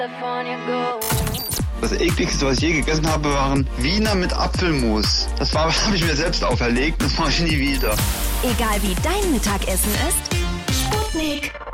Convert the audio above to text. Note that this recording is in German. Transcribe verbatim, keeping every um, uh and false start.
Das ekligste, was ich je gegessen habe, waren Wiener mit Apfelmus. Das war, habe ich mir selbst auferlegt, das mache ich nie wieder. Egal wie dein Mittagessen ist, Sputnik